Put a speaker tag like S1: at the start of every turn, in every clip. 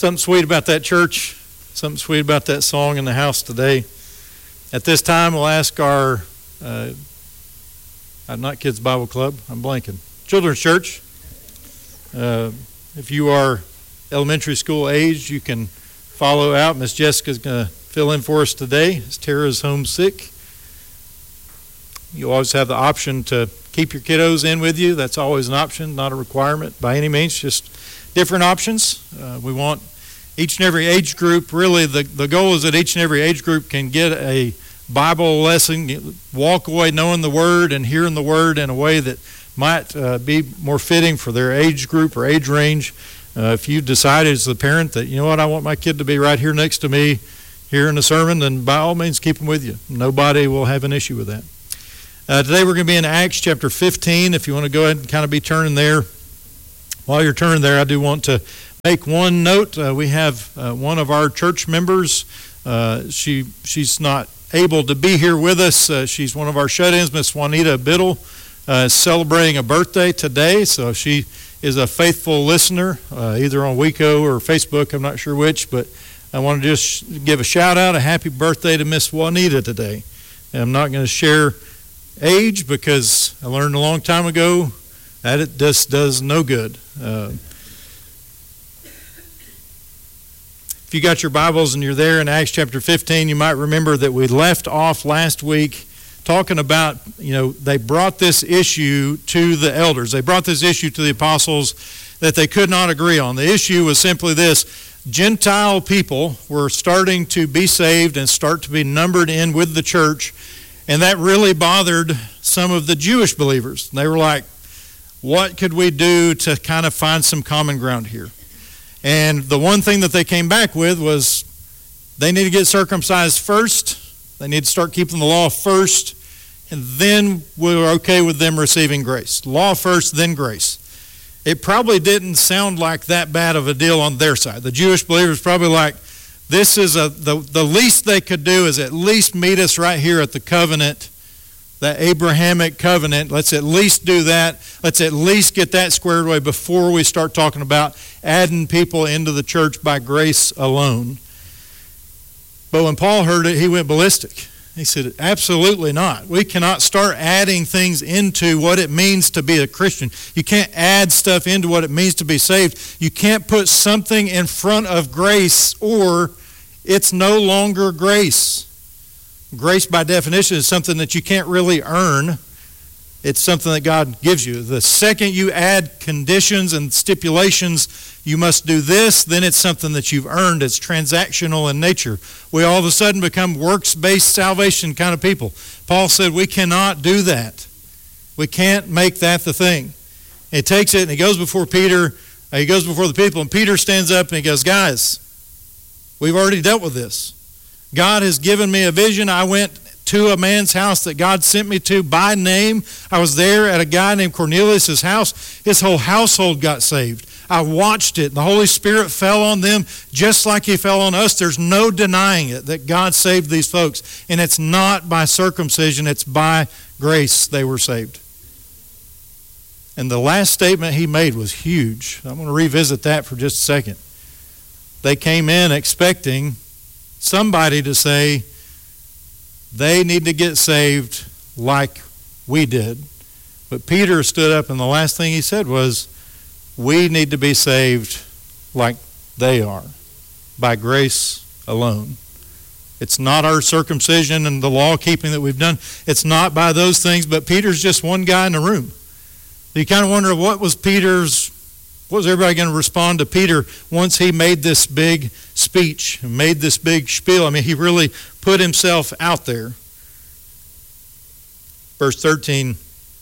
S1: Something sweet about that church, something sweet about that song in the house today. At this time, we'll ask our, not Kids Bible Club, I'm blanking, Children's Church. If you are elementary school age, you can follow out. Miss Jessica's going to fill in for us today as Tara's homesick. You always have the option to keep your kiddos in with you. That's always an option, not a requirement by any means, just different options. We want each and every age group, really the goal is that each and every age group can get a Bible lesson, walk away knowing the Word and hearing the Word in a way that might be more fitting for their age group or age range. If you decided as the parent that, you know what, I want my kid to be right here next to me hearing the sermon, then by all means keep them with you. Nobody will have an issue with that. Today we're going to be in Acts chapter 15. If you want to go ahead and kind of be turning there. While you're turning there, I do want to make one note. We have one of our church members. She's not able to be here with us. She's one of our shut-ins, Miss Juanita Biddle, celebrating a birthday today. So she is a faithful listener, either on Wico or Facebook. I'm not sure which, but I want to just give a shout-out, a happy birthday to Miss Juanita today. And I'm not going to share age because I learned a long time ago that it just does no good. If you got your Bibles and you're there in Acts chapter 15, you might remember that we left off last week talking about, they brought this issue to the elders. They brought this issue to the apostles that they could not agree on. The issue was simply this: Gentile people were starting to be saved and start to be numbered in with the church, and that really bothered some of the Jewish believers. They were like, what could we do to kind of find some common ground here? And the one thing that they came back with was they need to get circumcised first. They need to start keeping the law first, and then we're okay with them receiving grace. Law first, then grace. It probably didn't sound like that bad of a deal on their side. The Jewish believers probably like, this is the least they could do is at least meet us right here at the covenant, that Abrahamic covenant. Let's at least do that. Let's at least get that squared away before we start talking about adding people into the church by grace alone. But when Paul heard it, he went ballistic. He said, absolutely not. We cannot start adding things into what it means to be a Christian. You can't add stuff into what it means to be saved. You can't put something in front of grace, or it's no longer grace. Grace, by definition, is something that you can't really earn. It's something that God gives you. The second you add conditions and stipulations, you must do this, then it's something that you've earned. It's transactional in nature. We all of a sudden become works-based salvation kind of people. Paul said we cannot do that. We can't make that the thing. He takes it and he goes before Peter. He goes before the people, and Peter stands up and he goes, guys, we've already dealt with this. God has given me a vision. I went to a man's house that God sent me to by name. I was there at a guy named Cornelius' house. His whole household got saved. I watched it. The Holy Spirit fell on them just like he fell on us. There's no denying it that God saved these folks. And it's not by circumcision, it's by grace they were saved. And the last statement he made was huge. I'm going to revisit that for just a second. They came in expecting somebody to say they need to get saved like we did. But Peter stood up and the last thing he said was, we need to be saved like they are, by grace alone. It's not our circumcision and the law keeping that we've done. It's not by those things, but Peter's just one guy in the room. You kind of wonder what was everybody going to respond to Peter once he made this big speech, made this big spiel? I mean, he really put himself out there. Verse 13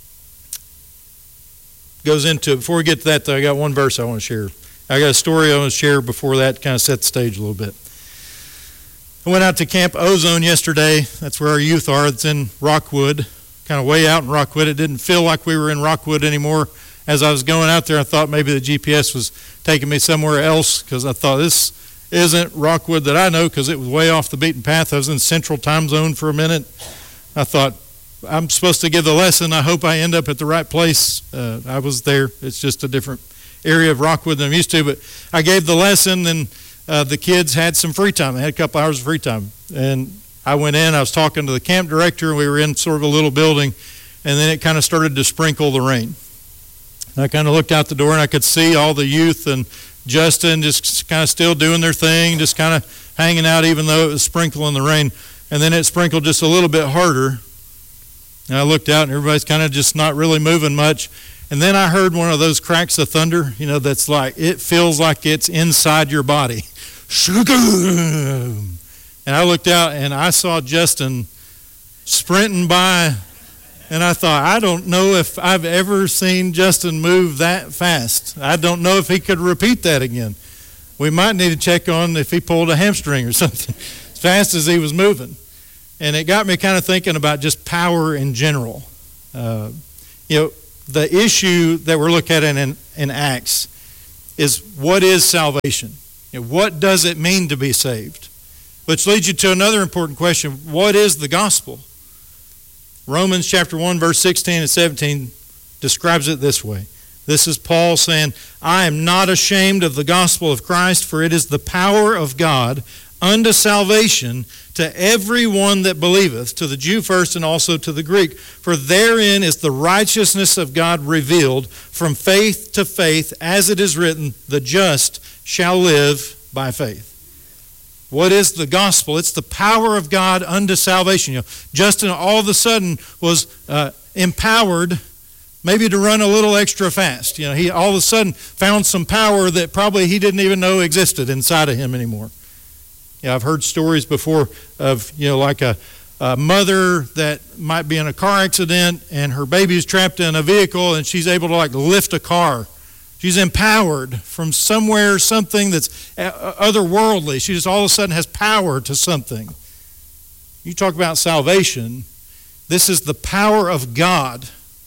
S1: goes into, before we get to that though, I got one verse I want to share. I got a story I want to share before that to kind of set the stage a little bit. I went out to Camp Ozone yesterday. That's where our youth are. It's in Rockwood, kind of way out in Rockwood. It didn't feel like we were in Rockwood anymore. As I was going out there, I thought maybe the GPS was taking me somewhere else, because I thought this isn't Rockwood that I know, because it was way off the beaten path. I was in Central Time Zone for a minute. I thought, I'm supposed to give the lesson. I hope I end up at the right place. I was there. It's just a different area of Rockwood than I'm used to. But I gave the lesson, and the kids had some free time. They had a couple hours of free time. And I went in, I was talking to the camp director, and we were in sort of a little building, and then it kind of started to sprinkle the rain. And I kind of looked out the door, and I could see all the youth and Justin just kind of still doing their thing, just kind of hanging out even though it was sprinkling the rain. And then it sprinkled just a little bit harder. And I looked out, and everybody's kind of just not really moving much. And then I heard one of those cracks of thunder, that's like, it feels like it's inside your body. And I looked out, and I saw Justin sprinting by, and I thought, I don't know if I've ever seen Justin move that fast. I don't know if he could repeat that again. We might need to check on if he pulled a hamstring or something, as fast as he was moving. And it got me kind of thinking about just power in general. The issue that we're looking at in Acts is, what is salvation? What does it mean to be saved? Which leads you to another important question. What is the gospel? Romans chapter 1, verse 16 and 17 describes it this way. This is Paul saying, I am not ashamed of the gospel of Christ, for it is the power of God unto salvation to every one that believeth, to the Jew first and also to the Greek. For therein is the righteousness of God revealed from faith to faith, as it is written, the just shall live by faith. What is the gospel? It's the power of God unto salvation. Justin all of a sudden was empowered maybe to run a little extra fast. He all of a sudden found some power that probably he didn't even know existed inside of him anymore. I've heard stories before of, like a mother that might be in a car accident and her baby's trapped in a vehicle and she's able to lift a car. She's empowered from somewhere, something that's otherworldly. She just all of a sudden has power to something. You talk about salvation. This is the power of God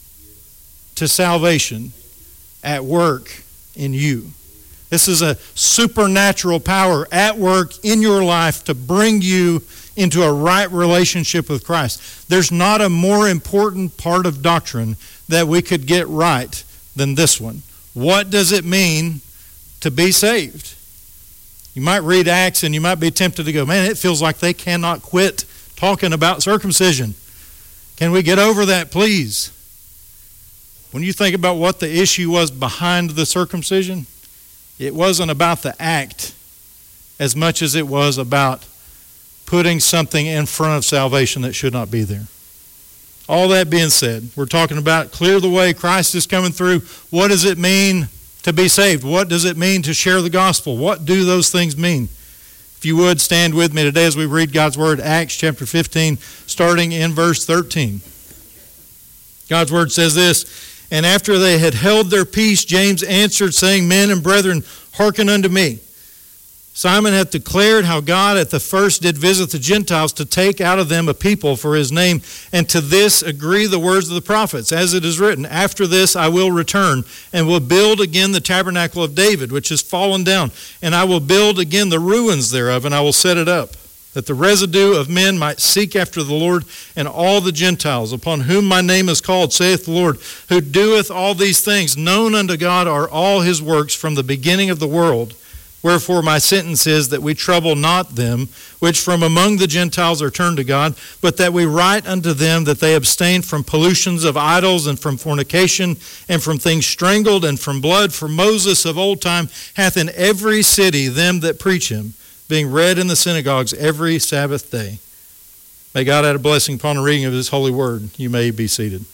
S1: to salvation at work in you. This is a supernatural power at work in your life to bring you into a right relationship with Christ. There's not a more important part of doctrine that we could get right than this one. What does it mean to be saved? You might read Acts and you might be tempted to go, man, it feels like they cannot quit talking about circumcision. Can we get over that, please? When you think about what the issue was behind the circumcision, it wasn't about the act as much as it was about putting something in front of salvation that should not be there. All that being said, we're talking about clear the way, Christ is coming through. What does it mean to be saved? What does it mean to share the gospel? What do those things mean? If you would, stand with me today as we read God's word, Acts chapter 15, starting in verse 13. God's word says this, and after they had held their peace, James answered, saying, men and brethren, hearken unto me. Simon hath declared how God at the first did visit the Gentiles to take out of them a people for his name, and to this agree the words of the prophets, as it is written, after this I will return, and will build again the tabernacle of David, which is fallen down, and I will build again the ruins thereof, and I will set it up, that the residue of men might seek after the Lord, and all the Gentiles, upon whom my name is called, saith the Lord, who doeth all these things, known unto God are all his works from the beginning of the world. Wherefore my sentence is that we trouble not them, which from among the Gentiles are turned to God, but that we write unto them that they abstain from pollutions of idols, and from fornication, and from things strangled, and from blood. For Moses of old time hath in every city them that preach him, being read in the synagogues every Sabbath day. May God add a blessing upon the reading of his holy word. You may be seated.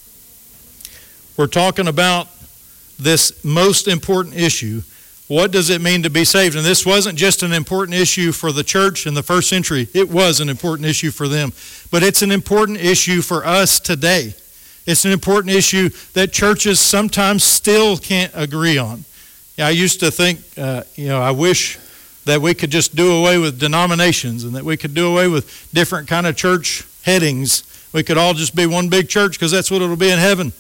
S1: We're talking about this most important issue. What does it mean to be saved? And this wasn't just an important issue for the church in the first century. It was an important issue for them. But it's an important issue for us today. It's an important issue that churches sometimes still can't agree on. I used to think, I wish that we could just do away with denominations and that we could do away with different kind of church headings. We could all just be one big church because that's what it'll be in heaven.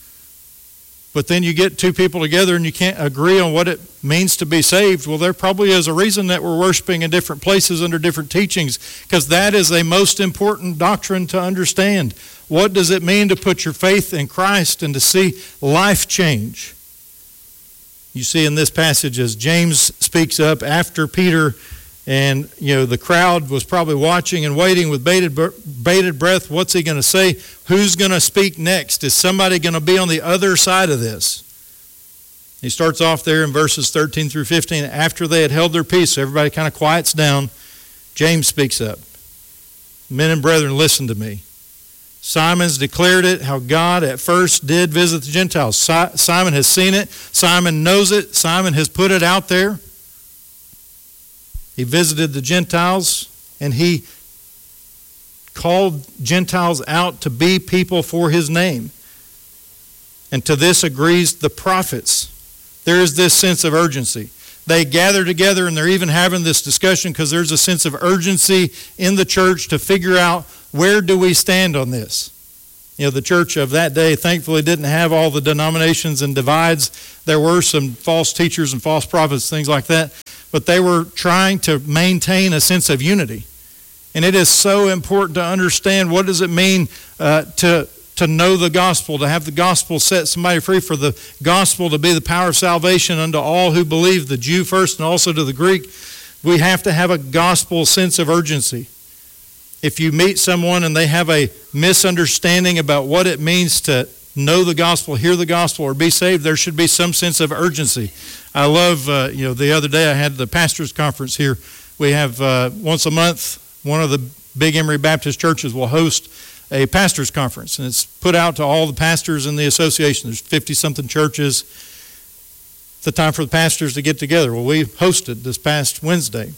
S1: But then you get two people together and you can't agree on what it means to be saved. Well, there probably is a reason that we're worshiping in different places under different teachings, because that is a most important doctrine to understand. What does it mean to put your faith in Christ and to see life change? You see in this passage as James speaks up after Peter, and the crowd was probably watching and waiting with bated breath. What's he going to say? Who's going to speak next? Is somebody going to be on the other side of this? He starts off there in verses 13 through 15. After they had held their peace, so everybody kind of quiets down, James speaks up. Men and brethren, listen to me. Simon's declared it, how God at first did visit the Gentiles. Simon has seen it. Simon knows it. Simon has put it out there. He visited the Gentiles, and he called Gentiles out to be people for his name. And to this agrees the prophets. There is this sense of urgency. They gather together, and they're even having this discussion because there's a sense of urgency in the church to figure out, where do we stand on this? The church of that day thankfully didn't have all the denominations and divides. There were some false teachers and false prophets, things like that. But they were trying to maintain a sense of unity. And it is so important to understand, what does it mean to know the gospel, to have the gospel set somebody free, for the gospel to be the power of salvation unto all who believe, the Jew first and also to the Greek. We have to have a gospel sense of urgency. If you meet someone and they have a misunderstanding about what it means to know the gospel, hear the gospel, or be saved, there should be some sense of urgency. I love, the other day I had the pastors' conference here. We have once a month, one of the Big Emery Baptist churches will host a pastors' conference, and it's put out to all the pastors in the association. There's 50-something churches. It's the time for the pastors to get together. Well, we hosted this past Wednesday.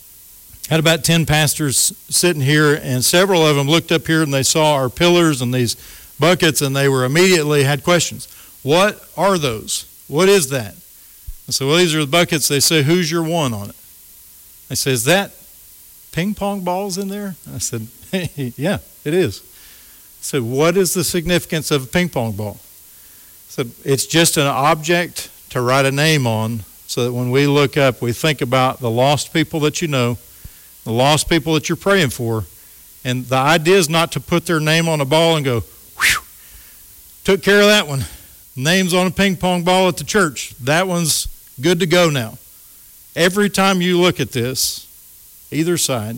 S1: Had about 10 pastors sitting here, and several of them looked up here and they saw our pillars and these buckets, and they were immediately had questions. What are those? What is that? I said, well, these are the buckets. They say, who's your one on it? I said, is that ping pong balls in there? I said, yeah, it is. I said, what is the significance of a ping pong ball? I said, it's just an object to write a name on, so that when we look up, we think about the lost people that you know, the lost people that you're praying for. And the idea is not to put their name on a ball and go, whew, took care of that one. Name's on a ping pong ball at the church. That one's good to go now. Every time you look at this, either side,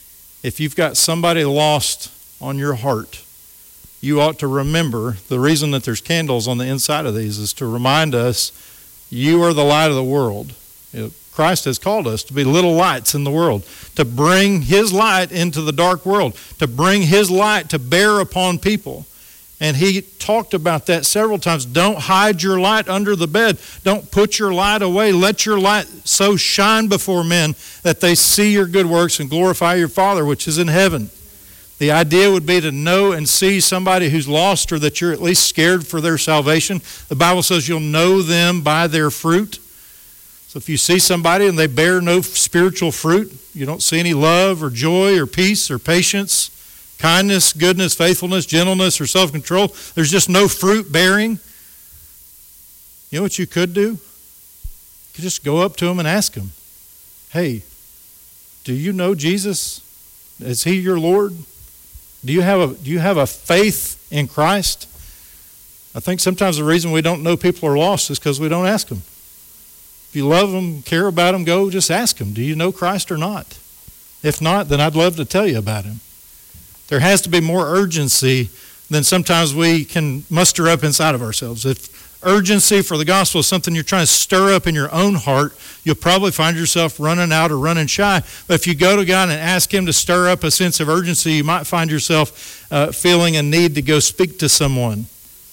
S1: if you've got somebody lost on your heart, you ought to remember the reason that there's candles on the inside of these is to remind us you are the light of the world. Christ has called us to be little lights in the world, to bring his light into the dark world, to bring his light to bear upon people. And he talked about that several times. Don't hide your light under the bed. Don't put your light away. Let your light so shine before men that they see your good works and glorify your Father which is in heaven. The idea would be to know and see somebody who's lost, or that you're at least scared for their salvation. The Bible says you'll know them by their fruit. So if you see somebody and they bear no spiritual fruit, you don't see any love or joy or peace or patience, kindness, goodness, faithfulness, gentleness, or self-control, there's just no fruit bearing. You know what you could do? You could just go up to them and ask them, hey, do you know Jesus? Is he your Lord? Do you have a faith in Christ? I think sometimes the reason we don't know people are lost is because we don't ask them. If you love them, care about them, go just ask them, do you know Christ or not? If not, then I'd love to tell you about him. There has to be more urgency than sometimes we can muster up inside of ourselves. If urgency for the gospel is something you're trying to stir up in your own heart, you'll probably find yourself running out or running shy. But if you go to God and ask him to stir up a sense of urgency, you might find yourself feeling a need to go speak to someone.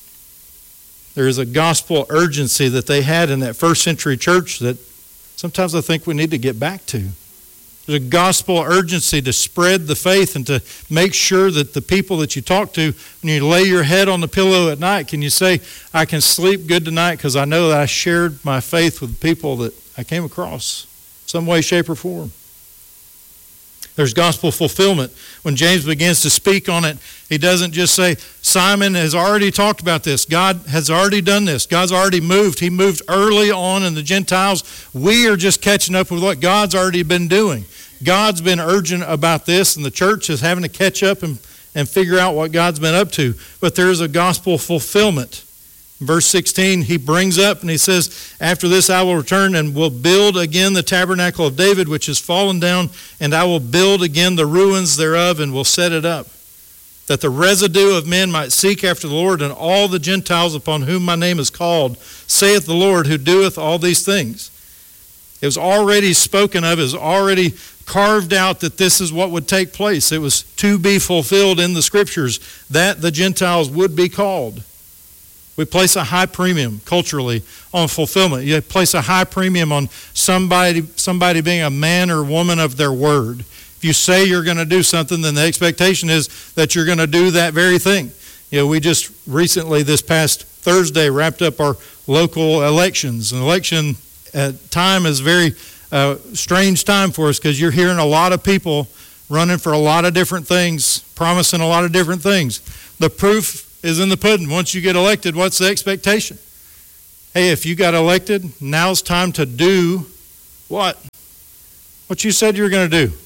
S1: There is a gospel urgency that they had in that first century church that sometimes I think we need to get back to. There's a gospel urgency to spread the faith and to make sure that the people that you talk to, when you lay your head on the pillow at night, can you say, I can sleep good tonight because I know that I shared my faith with people that I came across some way, shape, or form. There's gospel fulfillment. When James begins to speak on it, he doesn't just say, Simon has already talked about this. God has already done this. God's already moved. He moved early on in the Gentiles. We are just catching up with what God's already been doing. God's been urgent about this, and the church is having to catch up and figure out what God's been up to. But there's a gospel fulfillment. Verse 16, he brings up and he says, after this I will return and will build again the tabernacle of David, which is fallen down, and I will build again the ruins thereof and will set it up, that the residue of men might seek after the Lord, and all the Gentiles upon whom my name is called, saith the Lord, who doeth all these things. It was already spoken of, it was already carved out that this is what would take place. It was to be fulfilled in the Scriptures that the Gentiles would be called. We place a high premium culturally on fulfillment. You place a high premium on somebody being a man or woman of their word. If you say you're going to do something, then the expectation is that you're going to do that very thing. We just recently, this past Thursday, wrapped up our local elections. An election time is a very strange time for us because you're hearing a lot of people running for a lot of different things, promising a lot of different things. The proof is in the pudding. Once you get elected, what's the expectation? Hey, if you got elected, now's time to do what? What you said you were going to do.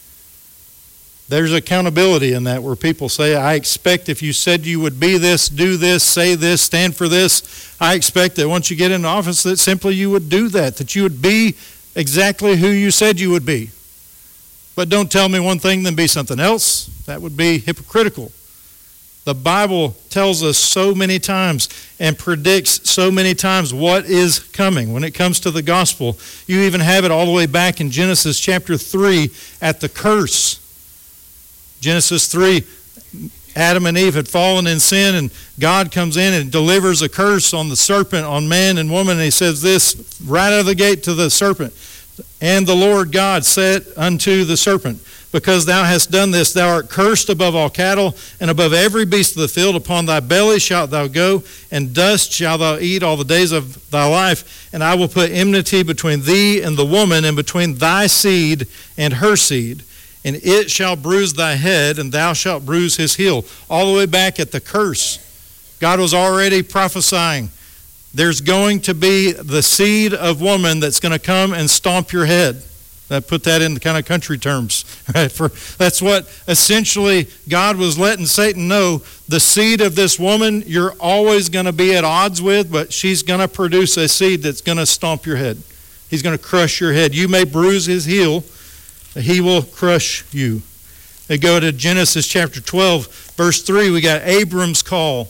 S1: There's accountability in that where people say, I expect if you said you would be this, do this, say this, stand for this, I expect that once you get into office that simply you would do that you would be exactly who you said you would be. But don't tell me one thing, then be something else. That would be hypocritical. The Bible tells us so many times and predicts so many times what is coming. When it comes to the gospel, you even have it all the way back in Genesis chapter 3 at the curse. Genesis 3, Adam and Eve had fallen in sin, and God comes in and delivers a curse on the serpent, on man and woman, and he says this right out of the gate to the serpent. And the Lord God said unto the serpent, because thou hast done this, thou art cursed above all cattle, and above every beast of the field. Upon thy belly shalt thou go, and dust shalt thou eat all the days of thy life. And I will put enmity between thee and the woman, and between thy seed and her seed. And it shall bruise thy head, and thou shalt bruise his heel. All the way back at the curse, God was already prophesying, there's going to be the seed of woman that's going to come and stomp your head. I put that in the kind of country terms. Right? That's what essentially God was letting Satan know. The seed of this woman you're always going to be at odds with, but she's going to produce a seed that's going to stomp your head. He's going to crush your head. You may bruise his heel, but he will crush you. They go to Genesis chapter 12, verse 3. We got Abram's call.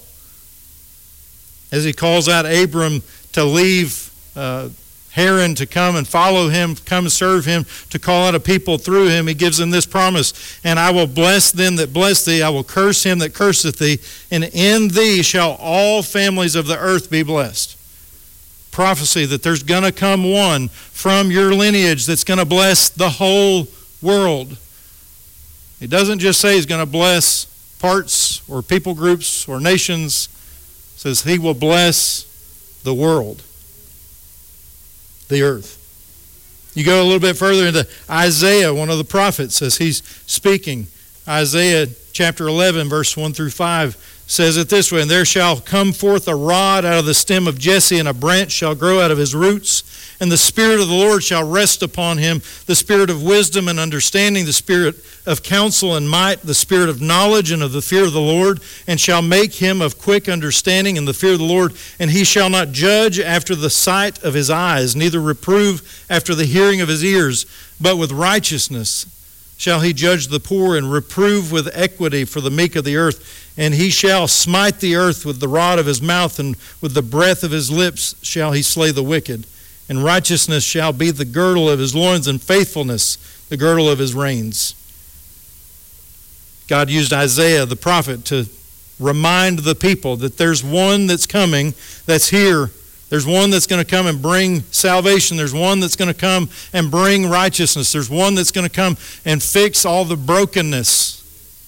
S1: As he calls out Abram to leave Haran to come and follow him, come and serve him, to call out a people through him, he gives them this promise. And I will bless them that bless thee, I will curse him that curseth thee, and in thee shall all families of the earth be blessed. Prophecy that there's going to come one from your lineage that's going to bless the whole world. He doesn't just say he's going to bless parts or people groups or nations. He says he will bless the world. The earth. You go a little bit further into Isaiah, one of the prophets, as he's speaking. Isaiah chapter 11, verse 1 through 5 says it this way, and there shall come forth a rod out of the stem of Jesse, and a branch shall grow out of his roots. And the Spirit of the Lord shall rest upon him, the Spirit of wisdom and understanding, the Spirit of counsel and might, the Spirit of knowledge and of the fear of the Lord, and shall make him of quick understanding in the fear of the Lord. And he shall not judge after the sight of his eyes, neither reprove after the hearing of his ears, but with righteousness shall he judge the poor, and reprove with equity for the meek of the earth. And he shall smite the earth with the rod of his mouth, and with the breath of his lips shall he slay the wicked. And righteousness shall be the girdle of his loins, and faithfulness the girdle of his reins. God used Isaiah the prophet to remind the people that there's one that's coming, that's here. There's one that's going to come and bring salvation. There's one that's going to come and bring righteousness. There's one that's going to come and fix all the brokenness.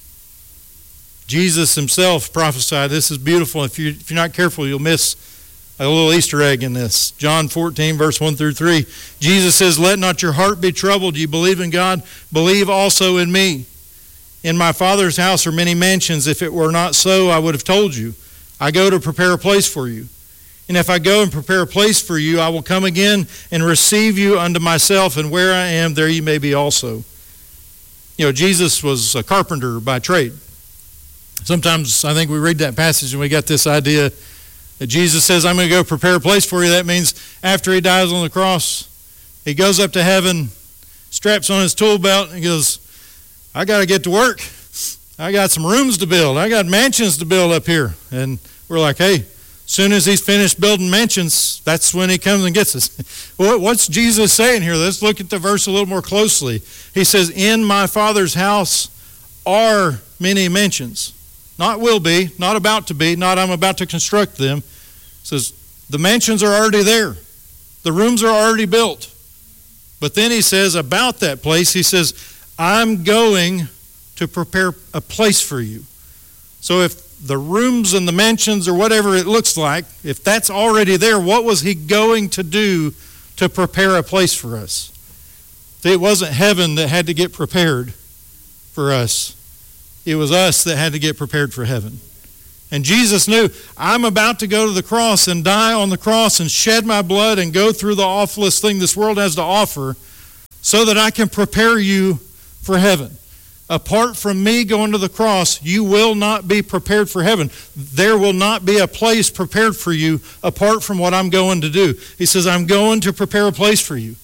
S1: Jesus himself prophesied. This is beautiful. If you're not careful, you'll miss a little Easter egg in this. John 14, verse 1 through 3. Jesus says, let not your heart be troubled. You believe in God, believe also in me. In my Father's house are many mansions. If it were not so, I would have told you. I go to prepare a place for you. And if I go and prepare a place for you, I will come again and receive you unto myself, and where I am, there you may be also. Jesus was a carpenter by trade. Sometimes I think we read that passage and we got this idea, That Jesus says, I'm going to go prepare a place for you. That means after he dies on the cross, he goes up to heaven, straps on his tool belt, and goes, I got to get to work. I got some rooms to build. I got mansions to build up here. And we're like, hey, as soon as he's finished building mansions, that's when he comes and gets us. Well, what's Jesus saying here? Let's look at the verse a little more closely. He says, in my Father's house are many mansions. Not will be, not about to be, not I'm about to construct them. It says, the mansions are already there. The rooms are already built. But then he says about that place, he says, I'm going to prepare a place for you. So if the rooms and the mansions or whatever it looks like, if that's already there, what was he going to do to prepare a place for us? It wasn't heaven that had to get prepared for us. It was us that had to get prepared for heaven. And Jesus knew, I'm about to go to the cross and die on the cross and shed my blood and go through the awfulest thing this world has to offer so that I can prepare you for heaven. Apart from me going to the cross, you will not be prepared for heaven. There will not be a place prepared for you apart from what I'm going to do. He says, I'm going to prepare a place for you.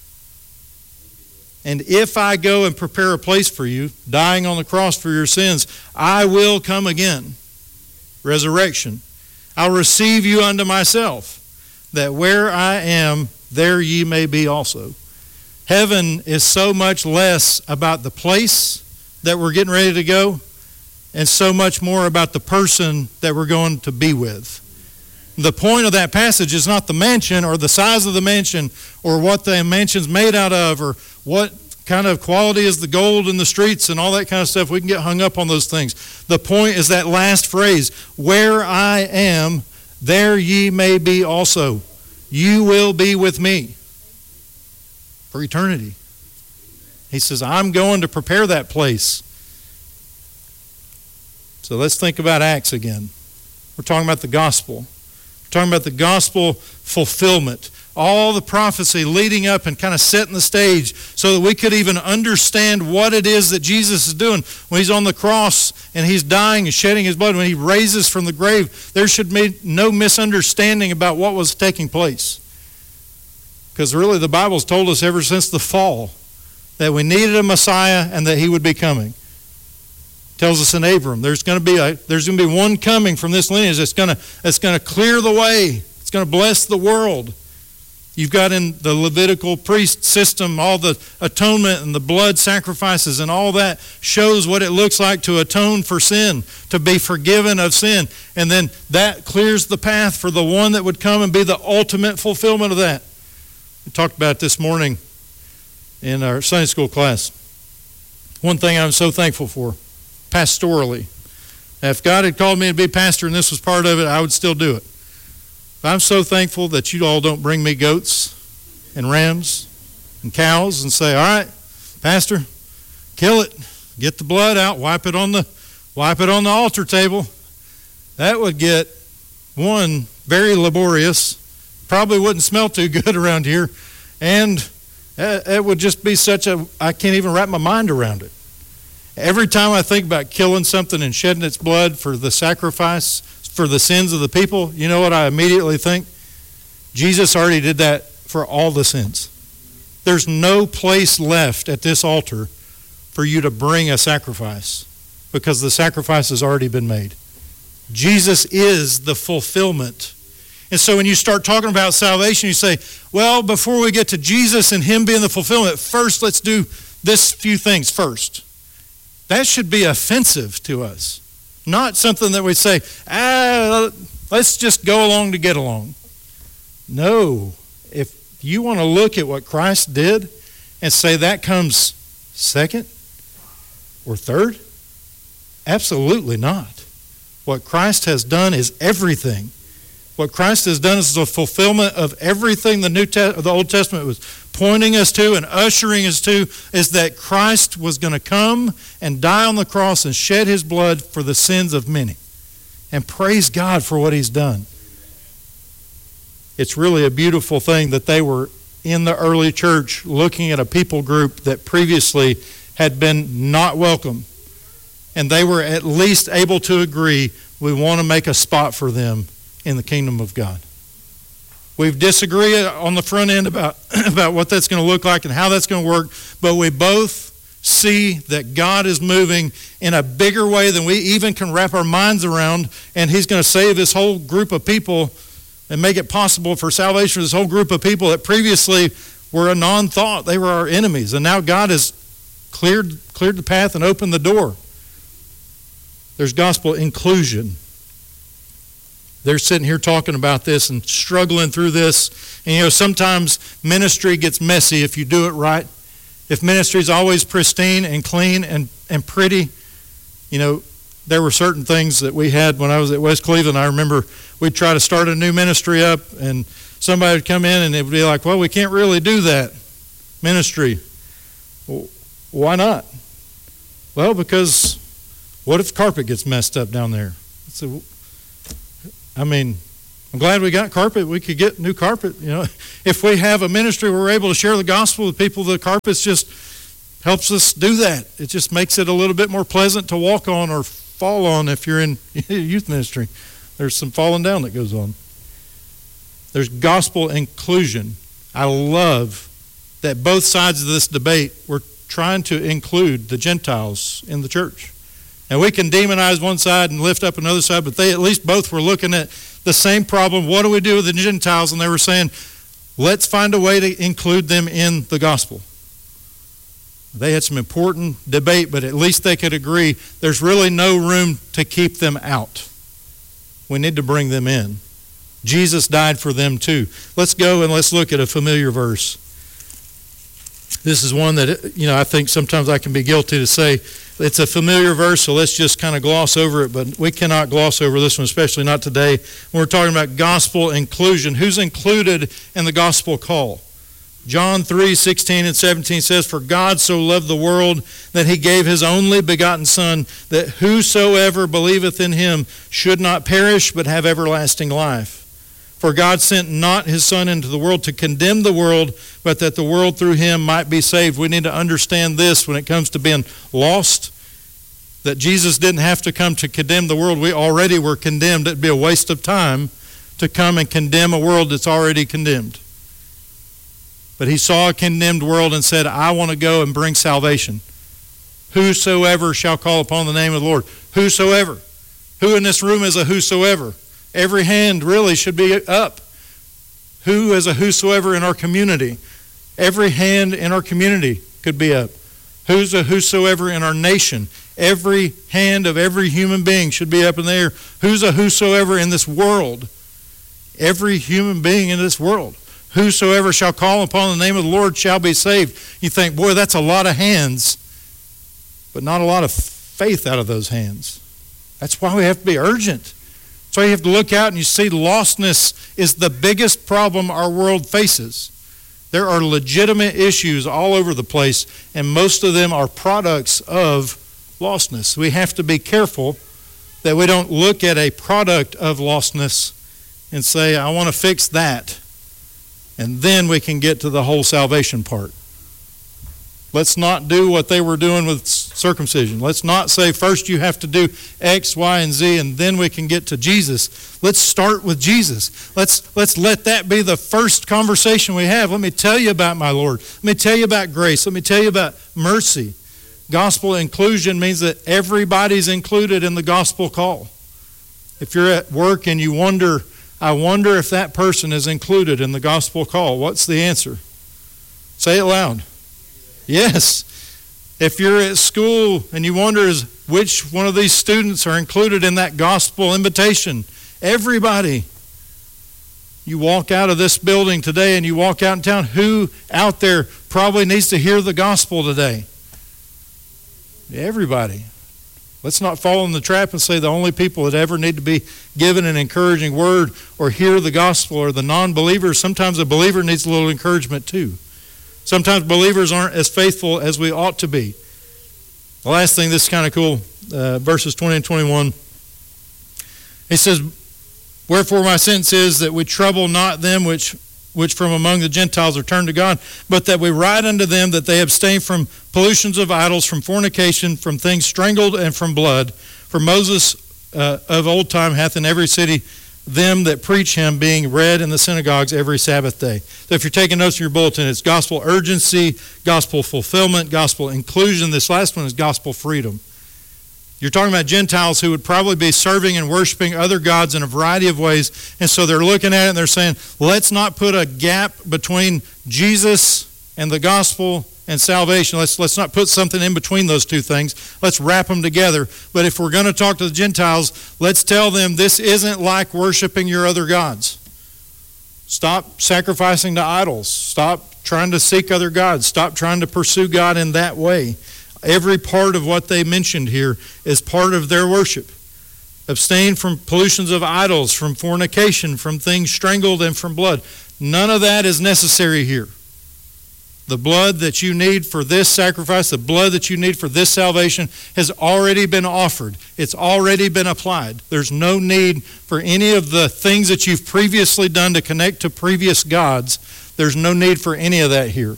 S1: And if I go and prepare a place for you, dying on the cross for your sins, I will come again. Resurrection. I'll receive you unto myself, that where I am, there ye may be also. Heaven is so much less about the place that we're getting ready to go, and so much more about the person that we're going to be with. The point of that passage is not the mansion or the size of the mansion or what the mansion's made out of or what kind of quality is the gold in the streets and all that kind of stuff. We can get hung up on those things. The point is that last phrase, where I am, there ye may be also. You will be with me for eternity. He says, I'm going to prepare that place. So let's think about Acts again. We're talking about the gospel. We're talking about the gospel fulfillment. All the prophecy leading up and kind of setting the stage so that we could even understand what it is that Jesus is doing. When he's on the cross and he's dying and shedding his blood, when he raises from the grave, there should be no misunderstanding about what was taking place. Because really the Bible's told us ever since the fall that we needed a Messiah and that he would be coming. It tells us in Abram, there's going to be one coming from this lineage that's going to clear the way. It's going to bless the world. You've got in the Levitical priest system all the atonement and the blood sacrifices, and all that shows what it looks like to atone for sin, to be forgiven of sin. And then that clears the path for the one that would come and be the ultimate fulfillment of that. We talked about it this morning in our Sunday school class. One thing I'm so thankful for, pastorally. Now, if God had called me to be pastor and this was part of it, I would still do it. But I'm so thankful that you all don't bring me goats and rams and cows and say, all right, pastor, kill it, get the blood out, wipe it on the altar table. That would get, one, very laborious, probably wouldn't smell too good around here, and it would just be I can't even wrap my mind around it. Every time I think about killing something and shedding its blood for the sacrifice, for the sins of the people, you know what I immediately think? Jesus already did that for all the sins. There's no place left at this altar for you to bring a sacrifice because the sacrifice has already been made. Jesus is the fulfillment. And so when you start talking about salvation, you say, well, before we get to Jesus and him being the fulfillment, first let's do this few things first. That should be offensive to us. Not something that we say, let's just go along to get along. No. If you want to look at what Christ did and say that comes second or third, absolutely not. What Christ has done is everything. What Christ has done is the fulfillment of everything the Old Testament was pointing us to and ushering us to, is that Christ was going to come and die on the cross and shed his blood for the sins of many. And praise God for what he's done. It's really a beautiful thing that they were in the early church looking at a people group that previously had been not welcome. And they were at least able to agree, we want to make a spot for them in the kingdom of God. We've disagreed on the front end about what that's going to look like and how that's going to work, but we both see that God is moving in a bigger way than we even can wrap our minds around, and he's going to save this whole group of people and make it possible for salvation for this whole group of people that previously were a non-thought. They were our enemies, and now God has cleared the path and opened the door. There's gospel inclusion. They're sitting here talking about this and struggling through this. And sometimes ministry gets messy if you do it right. If ministry is always pristine and clean and pretty, there were certain things that we had when I was at West Cleveland. I remember we'd try to start a new ministry up, and somebody would come in and it would be like, well, we can't really do that ministry. Well, why not? Well, because what if the carpet gets messed up down there? I'm glad we got carpet. We could get new carpet. If we have a ministry where we're able to share the gospel with people, the carpets just helps us do that. It just makes it a little bit more pleasant to walk on or fall on if you're in youth ministry. There's some falling down that goes on. There's gospel inclusion. I love that both sides of this debate were trying to include the Gentiles in the church. And we can demonize one side and lift up another side, but they at least both were looking at the same problem. What do we do with the Gentiles? And they were saying, let's find a way to include them in the gospel. They had some important debate, but at least they could agree there's really no room to keep them out. We need to bring them in. Jesus died for them too. Let's go and let's look at a familiar verse. This is one that, I think sometimes I can be guilty to say it's a familiar verse, so let's just kind of gloss over it, but we cannot gloss over this one, especially not today. When we're talking about gospel inclusion, who's included in the gospel call? John 3:16 and 17 says, "For God so loved the world that he gave his only begotten Son, that whosoever believeth in him should not perish but have everlasting life. For God sent not his Son into the world to condemn the world, but that the world through him might be saved." We need to understand this when it comes to being lost, that Jesus didn't have to come to condemn the world. We already were condemned. It'd be a waste of time to come and condemn a world that's already condemned. But he saw a condemned world and said, I want to go and bring salvation. Whosoever shall call upon the name of the Lord. Whosoever. Who in this room is a whosoever? Every hand really should be up. Who is a whosoever in our community? Every hand in our community could be up. Who's a whosoever in our nation? Every hand of every human being should be up in the air. Who's a whosoever in this world? Every human being in this world. Whosoever shall call upon the name of the Lord shall be saved. You think, boy, that's a lot of hands, but not a lot of faith out of those hands. That's why we have to be urgent. That's why you have to look out and you see lostness is the biggest problem our world faces. There are legitimate issues all over the place, and most of them are products of lostness. We have to be careful that we don't look at a product of lostness and say, I want to fix that. And then we can get to the whole salvation part. Let's not do what they were doing with circumcision. Let's not say first you have to do X, Y, and Z, and then we can get to Jesus. Let's start with Jesus. Let's let that be the first conversation we have. Let me tell you about my Lord. Let me tell you about grace. Let me tell you about mercy. Gospel inclusion means that everybody's included in the gospel call. If you're at work and you wonder, I wonder if that person is included in the gospel call, what's the answer? Say it loud. Yes. If you're at school and you wonder which one of these students are included in that gospel invitation, everybody. You walk out of this building today and you walk out in town, who out there probably needs to hear the gospel today? Everybody. Let's not fall in the trap and say the only people that ever need to be given an encouraging word or hear the gospel are the non-believers. Sometimes a believer needs a little encouragement too. Sometimes believers aren't as faithful as we ought to be. The last thing, this is kind of cool, verses 20 and 21. He says, "Wherefore my sentence is that we trouble not them which from among the Gentiles are turned to God, but that we write unto them that they abstain from pollutions of idols, from fornication, from things strangled, and from blood. For Moses of old time hath in every city them that preach him being read in the synagogues every Sabbath day. So if you're taking notes in your bulletin, it's gospel urgency, gospel fulfillment, gospel inclusion. This last one is gospel freedom. You're talking about Gentiles who would probably be serving and worshiping other gods in a variety of ways. And so they're looking at it and they're saying, let's not put a gap between Jesus and the gospel and salvation. Let's not put something in between those two things. Let's wrap them together. But if we're going to talk to the Gentiles, let's tell them this isn't like worshiping your other gods. Stop sacrificing to idols. Stop trying to seek other gods. Stop trying to pursue God in that way. Every part of what they mentioned here is part of their worship. Abstain from pollutions of idols, from fornication, from things strangled, and from blood. None of that is necessary here. The blood that you need for this sacrifice, the blood that you need for this salvation has already been offered. It's already been applied. There's no need for any of the things that you've previously done to connect to previous gods. There's no need for any of that here.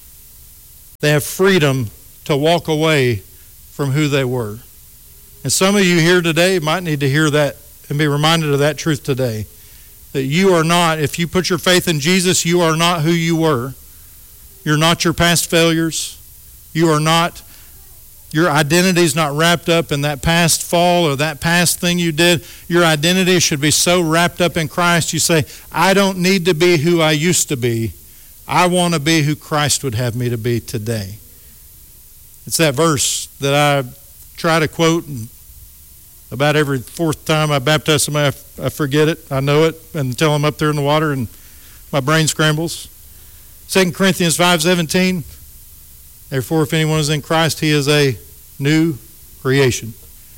S1: They have freedom to walk away from who they were. And some of you here today might need to hear that and be reminded of that truth today. That you are not, if you put your faith in Jesus, you are not who you were. You're not your past failures. You are not, your identity is not wrapped up in that past fall or that past thing you did. Your identity should be so wrapped up in Christ, you say, I don't need to be who I used to be. I want to be who Christ would have me to be today. It's that verse that I try to quote, and about every fourth time I baptize somebody, I forget it. I know it until I'm up there in the water and my brain scrambles. 2 Corinthians 5:17, therefore if anyone is in Christ, he is a new creation.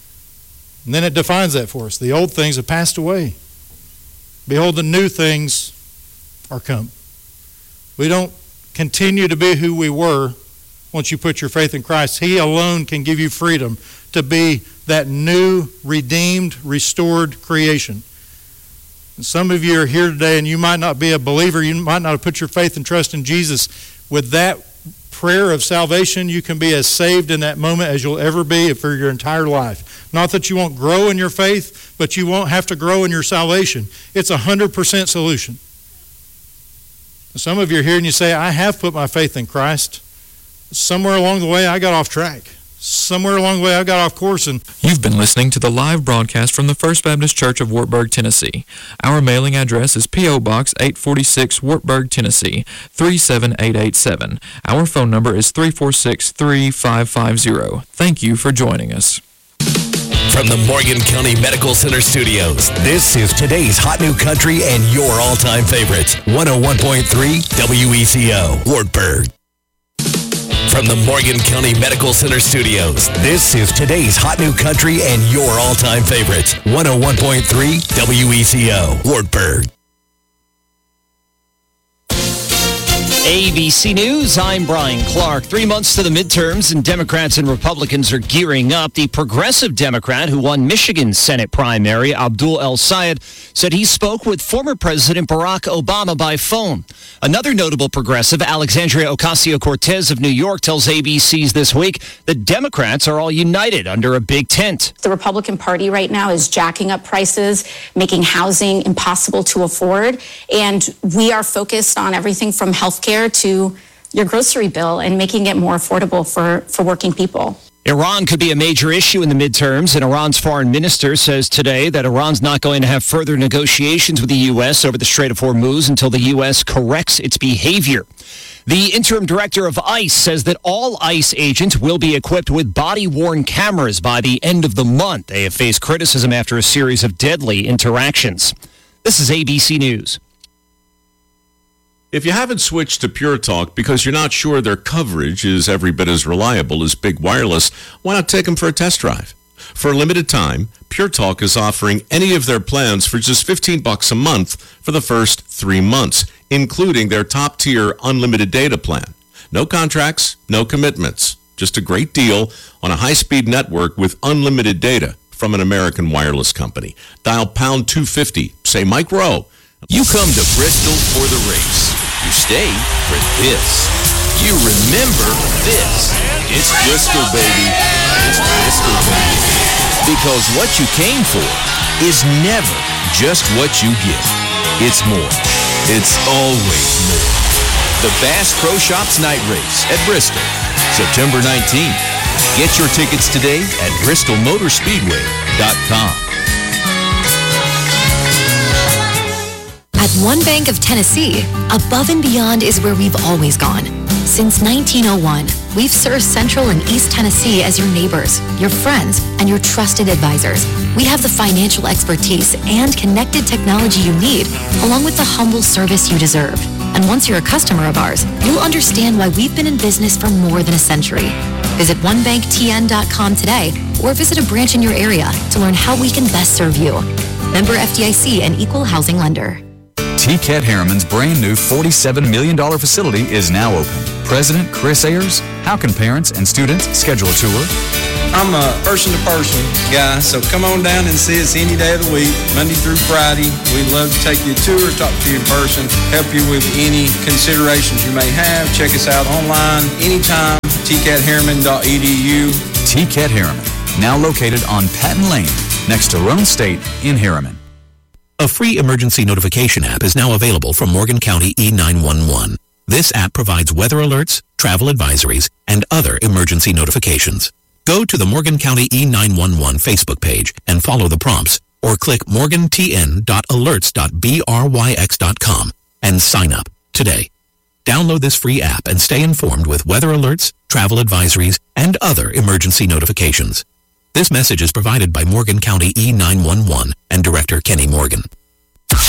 S1: And then it defines that for us. The old things have passed away. Behold, the new things are come. We don't continue to be who we were once you put your faith in Christ. He alone can give you freedom to be that new, redeemed, restored creation. And some of you are here today and you might not be a believer. You might not have put your faith and trust in Jesus. With that prayer of salvation, you can be as saved in that moment as you'll ever be for your entire life. Not that you won't grow in your faith, but you won't have to grow in your salvation. It's 100% solution. Some of you are here and you say, I have put my faith in Christ. Somewhere along the way, I got off track. Somewhere along the way, I got off course. And
S2: You've been listening to the live broadcast from the First Baptist Church of Wartburg, Tennessee. Our mailing address is P.O. Box 846, Wartburg, Tennessee, 37887. Our phone number is 346-3550. Thank you for joining us.
S3: From the Morgan County Medical Center Studios, this is today's Hot New Country and your all-time favorites, 101.3 WECO, Wartburg. From the Morgan County Medical Center Studios, this is today's Hot New Country and your all-time favorites, 101.3 WECO, Wartburg.
S4: ABC News, I'm Brian Clark. 3 months to the midterms, and Democrats and Republicans are gearing up. The progressive Democrat who won Michigan's Senate primary, Abdul El-Sayed, said he spoke with former President Barack Obama by phone. Another notable progressive, Alexandria Ocasio-Cortez of New York, tells ABC's This Week that Democrats are all united under a big tent.
S5: The Republican Party right now is jacking up prices, making housing impossible to afford, and we are focused on everything from health care to your grocery bill and making it more affordable for working people.
S4: Iran could be a major issue in the midterms, and Iran's foreign minister says today that Iran's not going to have further negotiations with the U.S. over the Strait of Hormuz until the U.S. corrects its behavior. The interim director of ICE says that all ICE agents will be equipped with body-worn cameras by the end of the month. They have faced criticism after a series of deadly interactions. This is ABC News.
S6: If you haven't switched to Pure Talk because you're not sure their coverage is every bit as reliable as Big Wireless, why not take them for a test drive? For a limited time, Pure Talk is offering any of their plans for just $15 a month for the first 3 months, including their top-tier unlimited data plan. No contracts, no commitments, just a great deal on a high-speed network with unlimited data from an American wireless company. Dial pound 250, say Mike Rowe.
S3: You come to Bristol for the race. You stay for this. You remember this. It's Bristol, baby. It's Bristol, baby. Because what you came for is never
S7: just what you get. It's more. It's always more. The Bass Pro Shops Night Race at Bristol, September 19th. Get your tickets today at bristolmotorspeedway.com.
S8: At One Bank of Tennessee, above and beyond is where we've always gone. Since 1901, we've served Central and East Tennessee as your neighbors, your friends, and your trusted advisors. We have the financial expertise and connected technology you need, along with the humble service you deserve. And once you're a customer of ours, you'll understand why we've been in business for more than a century. Visit onebanktn.com today or visit a branch in your area to learn how we can best serve you. Member FDIC and Equal Housing Lender.
S9: TCAT Harriman's brand new $47 million facility is now open. President Chris Ayers, how can parents and students schedule a tour?
S10: I'm a person-to-person guy, so come on down and see us any day of the week, Monday through Friday. We'd love to take you a tour, talk to you in person, help you with any considerations you may have. Check us out online anytime, tcatharriman.edu.
S9: TCAT Harriman, now located on Patton Lane, next to Roan State in Harriman.
S3: A free emergency notification app is now available from Morgan County E911. This app provides weather alerts, travel advisories, and other emergency notifications. Go to the Morgan County E911 Facebook page and follow the prompts, or click morgantn.alerts.bryx.com and sign up today. Download this free app and stay informed with weather alerts, travel advisories, and other emergency notifications. This message is provided by Morgan County E911 and Director Kenny Morgan.